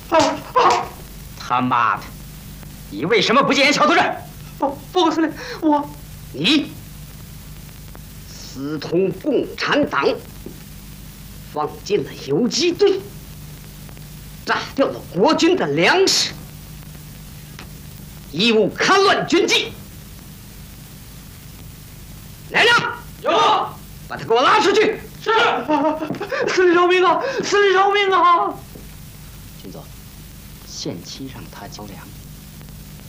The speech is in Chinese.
他妈的，你为什么不戒严小头人？ 报告司令， 你私通共产党，放进了游击队，炸掉了国军的粮食，义务戡乱军纪。来人！ 有， 把他给我拉出去！ 是，司令饶命啊！司令饶命啊！ 军座，限期让他交粮。